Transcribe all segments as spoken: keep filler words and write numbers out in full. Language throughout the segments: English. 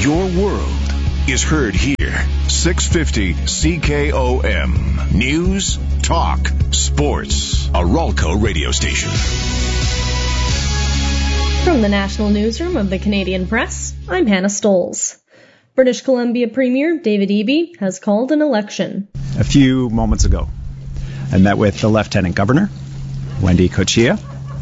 Your world is heard here. six fifty C K O M. News, talk, sports. A Ralco radio station. From the National Newsroom of the Canadian Press, I'm Hannah Stolz. British Columbia Premier David Eby has called an election. A few moments ago, I met with the Lieutenant Governor, Wendy Cochia,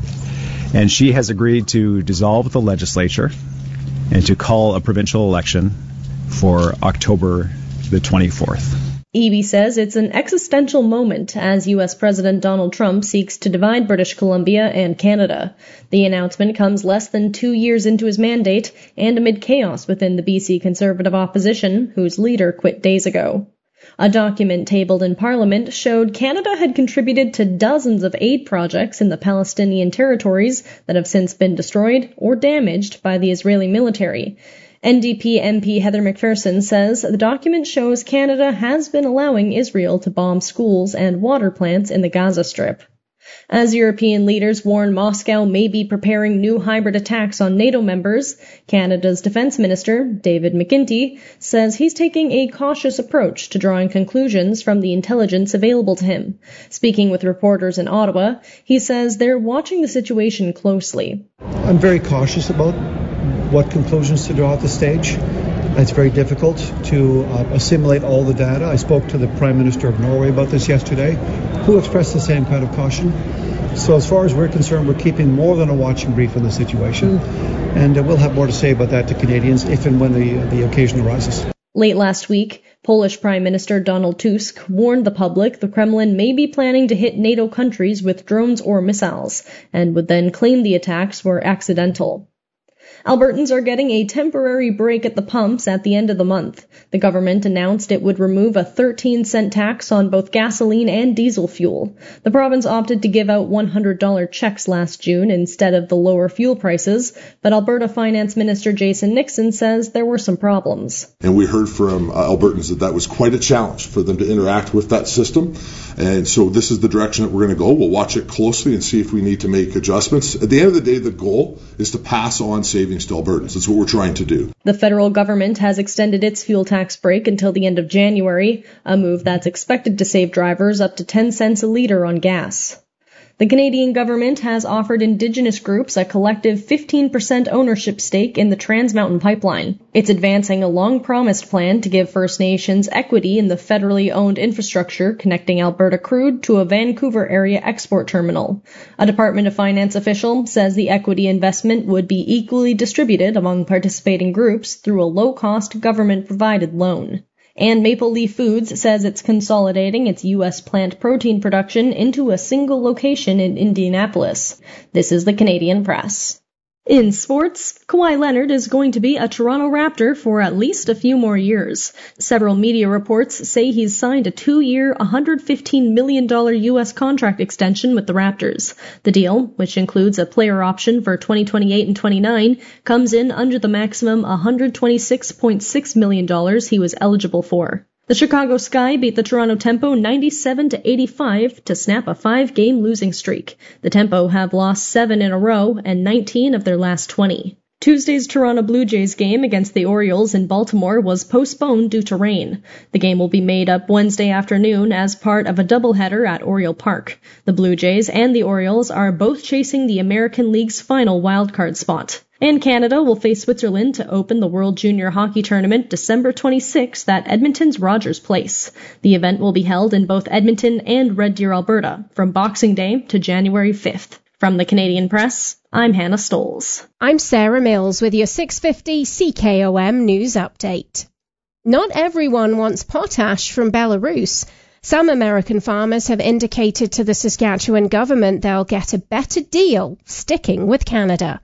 and she has agreed to dissolve the legislature and to call a provincial election for October the twenty-fourth. Eby says it's an existential moment as U S President Donald Trump seeks to divide British Columbia and Canada. The announcement comes less than two years into his mandate and amid chaos within the B C Conservative opposition, whose leader quit days ago. A document tabled in Parliament showed Canada had contributed to dozens of aid projects in the Palestinian territories that have since been destroyed or damaged by the Israeli military. N D P M P Heather McPherson says the document shows Canada has been allowing Israel to bomb schools and water plants in the Gaza Strip. As European leaders warn Moscow may be preparing new hybrid attacks on NATO members, Canada's Defence Minister, David McGuinty, says he's taking a cautious approach to drawing conclusions from the intelligence available to him. Speaking with reporters in Ottawa, he says they're watching the situation closely. I'm very cautious about what conclusions to draw at this stage. It's very difficult to uh, assimilate all the data. I spoke to the Prime Minister of Norway about this yesterday, who expressed the same kind of caution. So as far as we're concerned, we're keeping more than a watching brief on the situation, and uh, we'll have more to say about that to Canadians if and when the, the occasion arises. Late last week, Polish Prime Minister Donald Tusk warned the public the Kremlin may be planning to hit NATO countries with drones or missiles, and would then claim the attacks were accidental. Albertans are getting a temporary break at the pumps at the end of the month. The government announced it would remove a thirteen cent tax on both gasoline and diesel fuel. The province opted to give out one hundred dollars checks last June instead of the lower fuel prices, but Alberta Finance Minister Jason Nixon says there were some problems. And we heard from uh, Albertans that that was quite a challenge for them to interact with that system. And so this is the direction that we're going to go. We'll watch it closely and see if we need to make adjustments. At the end of the day, the goal is to pass on savings to Albertans. That's what we're trying to do. The federal government has extended its fuel tax break until the end of January, a move that's expected to save drivers up to ten cents a litre on gas. The Canadian government has offered Indigenous groups a collective fifteen percent ownership stake in the Trans Mountain Pipeline. It's advancing a long-promised plan to give First Nations equity in the federally owned infrastructure connecting Alberta crude to a Vancouver area export terminal. A Department of Finance official says the equity investment would be equally distributed among participating groups through a low-cost government-provided loan. And Maple Leaf Foods says it's consolidating its U S plant protein production into a single location in Indianapolis. This is the Canadian Press. In sports, Kawhi Leonard is going to be a Toronto Raptor for at least a few more years. Several media reports say he's signed a two-year, one hundred fifteen million dollars U S contract extension with the Raptors. The deal, which includes a player option for twenty twenty-eight and twenty-nine, comes in under the maximum one hundred twenty-six point six million dollars he was eligible for. The Chicago Sky beat the Toronto Tempo ninety-seven to eighty-five to snap a five-game losing streak. The Tempo have lost seven in a row and nineteen of their last twenty. Tuesday's Toronto Blue Jays game against the Orioles in Baltimore was postponed due to rain. The game will be made up Wednesday afternoon as part of a doubleheader at Oriole Park. The Blue Jays and the Orioles are both chasing the American League's final wildcard spot. And Canada will face Switzerland to open the World Junior Hockey Tournament December twenty-sixth at Edmonton's Rogers Place. The event will be held in both Edmonton and Red Deer, Alberta, from Boxing Day to January fifth. From the Canadian Press, I'm Hannah Stolz. I'm Sarah Mills with your six fifty C K O M News Update. Not everyone wants potash from Belarus. Some American farmers have indicated to the Saskatchewan government they'll get a better deal sticking with Canada.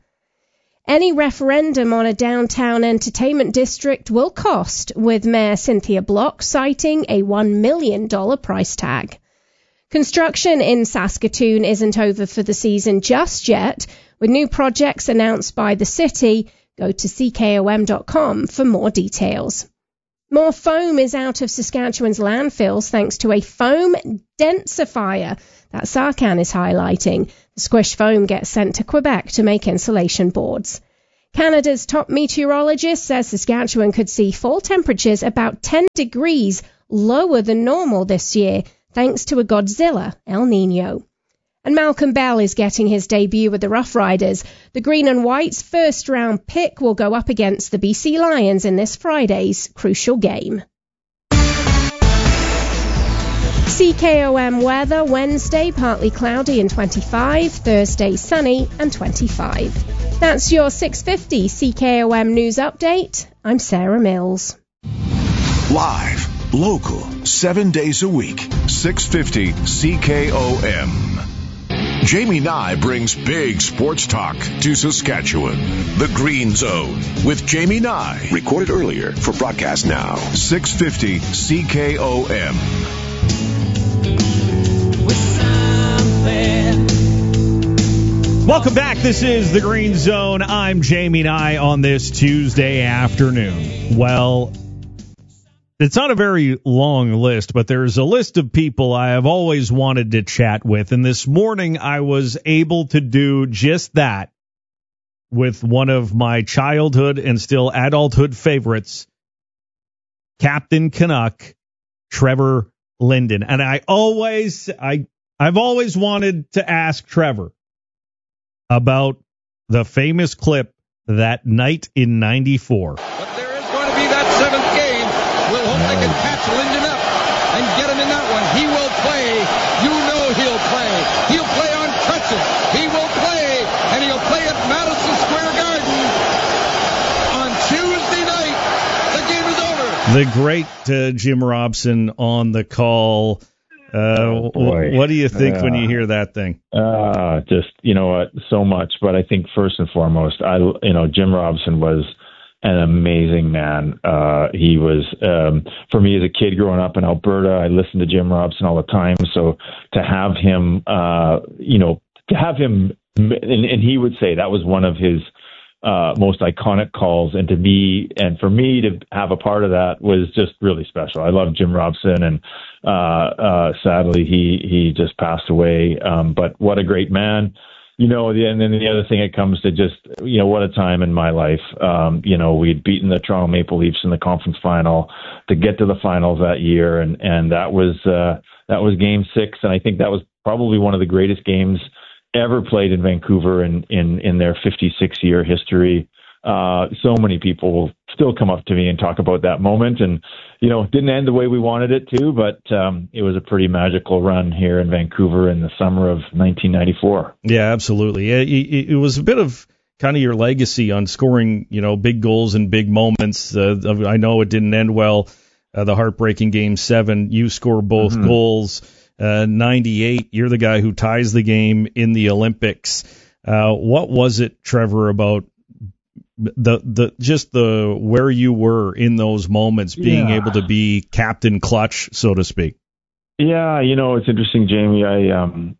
Any referendum on a downtown entertainment district will cost, with Mayor Cynthia Block citing a one million dollars price tag. Construction in Saskatoon isn't over for the season just yet, with new projects announced by the city. Go to C K O M dot com for more details. More foam is out of Saskatchewan's landfills thanks to a foam densifier that Sarcan is highlighting. The squish foam gets sent to Quebec to make insulation boards. Canada's top meteorologist says Saskatchewan could see fall temperatures about ten degrees lower than normal this year, thanks to a Godzilla El Nino. And Malcolm Bell is getting his debut with the Rough Riders. The Green and White's first-round pick will go up against the B C Lions in this Friday's crucial game. C K O M weather: Wednesday, partly cloudy and twenty-five, Thursday, sunny and twenty-five. That's your six fifty C K O M News Update. I'm Sarah Mills. Live, local, seven days a week, six fifty C K O M. Jamie Nye brings big sports talk to Saskatchewan. The Green Zone with Jamie Nye. Recorded earlier for broadcast now. six fifty C K O M. Welcome back. This is the Green Zone. I'm Jamie Nye on this Tuesday afternoon. Well, it's not a very long list, but there's a list of people I have always wanted to chat with, and this morning I was able to do just that with one of my childhood and still adulthood favorites, Captain Canuck, Trevor Linden. And I always, I, I've always wanted to ask Trevor about the famous clip that night in ninety-four. But there is going to be that seventh game. We'll hope they can catch Linden up and get him in that one. He will play. You know he'll play. He'll play on crutches. He will play, and he'll play at Madison Square Garden on Tuesday night. The game is over. The great uh, Jim Robson on the call. Uh, oh, what do you think uh, when you hear that thing? Uh, just, you know what, so much. But I think first and foremost, I, you know, Jim Robson was an amazing man. Uh, he was, um, for me as a kid growing up in Alberta, I listened to Jim Robson all the time. So to have him, uh, you know, to have him, and, and he would say that was one of his Uh, most iconic calls, and to me and for me to have a part of that was just really special. I love Jim Robson, and uh, uh, sadly he he just passed away. Um, but what a great man, you know. And then the other thing, it comes to just, you know, what a time in my life. Um, you know, we'd beaten the Toronto Maple Leafs in the conference final to get to the finals that year, and and that was uh, that was Game Six, and I think that was probably one of the greatest games ever played in Vancouver in, in, in their fifty-six year history. Uh, so many people will still come up to me and talk about that moment. And, you know, it didn't end the way we wanted it to, but um, it was a pretty magical run here in Vancouver in the summer of nineteen ninety-four. Yeah, absolutely. It, it, it was a bit of kind of your legacy on scoring, you know, big goals and big moments. Uh, I know it didn't end well. Uh, the heartbreaking Game seven, you score both mm-hmm. goals. Uh, ninety-eight, you're the guy who ties the game in the Olympics. Uh, what was it, Trevor, about the the just the where you were in those moments, being yeah. able to be Captain Clutch, so to speak? Yeah, you know, it's interesting, Jamie. I, um,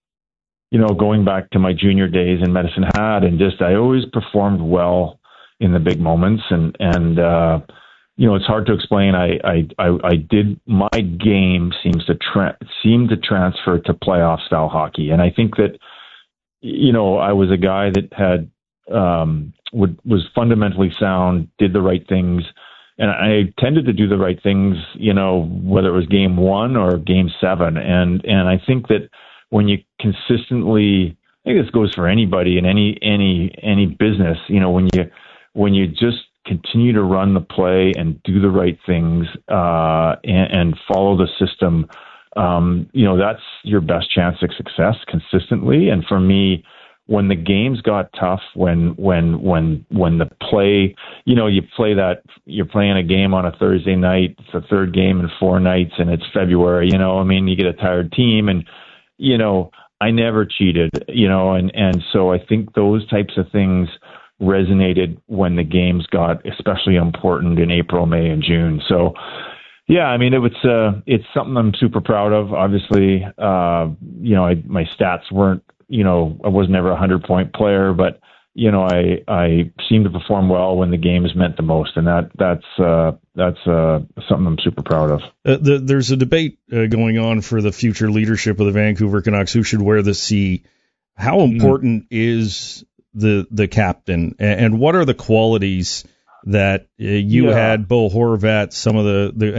you know, going back to my junior days in Medicine Hat, and just I always performed well in the big moments, and and uh, you know, it's hard to explain. I, I, I, I did, my game seems to tra- seem to transfer to playoff style hockey. And I think that, you know, I was a guy that had, um, would, was fundamentally sound, did the right things. And I tended to do the right things, you know, whether it was game one or game seven. And, and I think that when you consistently, I think this goes for anybody in any, any, any business, you know, when you, when you just continue to run the play and do the right things, uh, and, and follow the system, um, you know, that's your best chance of success consistently. And for me, when the games got tough, when, when, when, when the play, you know, you play that, you're playing a game on a Thursday night, it's the third game in four nights and it's February, you know, I mean, you get a tired team, and, you know, I never cheated, you know, and, and so I think those types of things resonated when the games got especially important in April, May, and June. So, yeah, I mean, it was uh, it's something I'm super proud of. Obviously, uh, you know, I, my stats weren't, you know, I was never a hundred point player, but you know, I I seemed to perform well when the games meant the most, and that that's uh, that's uh, something I'm super proud of. Uh, the, there's a debate uh, going on for the future leadership of the Vancouver Canucks, who should wear the C. How important mm. is the the captain, and what are the qualities that uh, you Yeah. had, Bo Horvat, some of the, the